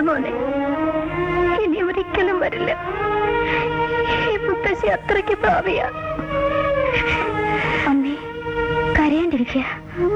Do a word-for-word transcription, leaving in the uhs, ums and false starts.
മോനെ, ഇനി ഒരിക്കലും വരില്ല. ഈ മുത്തശ്ശി അത്രയ്ക്ക് ഭാവിയാ. അമ്മേ, കരയാണ്ടിരിക്കുക.